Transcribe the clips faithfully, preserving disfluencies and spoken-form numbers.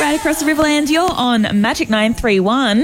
right across the Riverland. You're on Magic nine three one.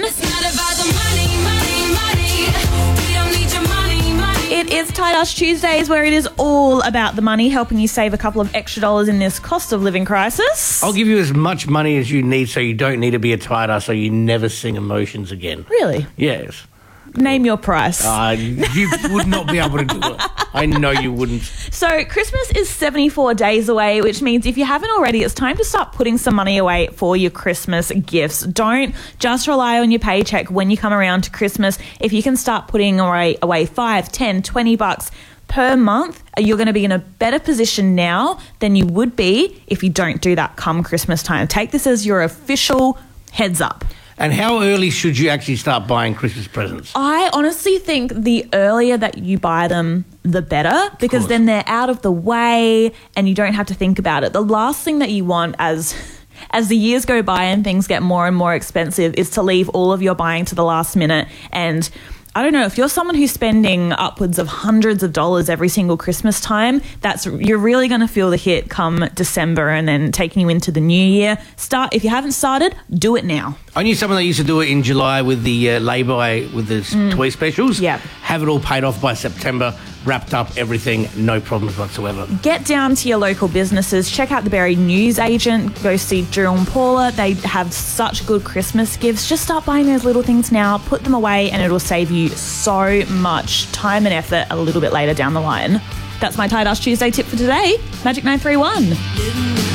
It is Tight Ass Tuesdays, where it is all about the money, helping you save a couple of extra dollars in this cost of living crisis. I'll give you as much money as you need so you don't need to be a tight ass so you never sing emotions again. Really? Yes. Name your price. Uh, you would not be able to do it. I know you wouldn't. So Christmas is seventy-four days away, which means if you haven't already, it's time to start putting some money away for your Christmas gifts. Don't just rely on your paycheck when you come around to Christmas. If you can start putting away, away five, ten, twenty bucks per month, you're going to be in a better position now than you would be if you don't do that come Christmas time. Take this as your official heads up. And how early should you actually start buying Christmas presents? I honestly think the earlier that you buy them, the better, because then they're out of the way and you don't have to think about it. The last thing that you want as as the years go by and things get more and more expensive is to leave all of your buying to the last minute. And I don't know, if you're someone who's spending upwards of hundreds of dollars every single Christmas time, that's you're really going to feel the hit come December and then taking you into the new year. Start if you haven't started, do it now. I knew someone that used to do it in July with the uh, lay-by, with the mm. toy specials. Yeah. Have it all paid off by September, wrapped up, everything, no problems whatsoever. Get down to your local businesses. Check out the Berry News Agent. Go see Drew and Paula. They have such good Christmas gifts. Just start buying those little things now. Put them away and it'll save you so much time and effort a little bit later down the line. That's my Tight Ass Tuesday tip for today. Magic nine three one.